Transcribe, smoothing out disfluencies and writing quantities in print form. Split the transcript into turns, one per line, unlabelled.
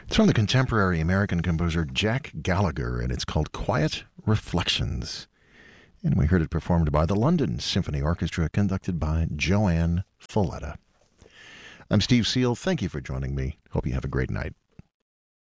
It's from the contemporary American composer Jack Gallagher, and it's called Quiet Reflections. And we heard it performed by the London Symphony Orchestra, conducted by Joanne Falletta. I'm Steve Seal. Thank you for joining me. Hope you have a great night.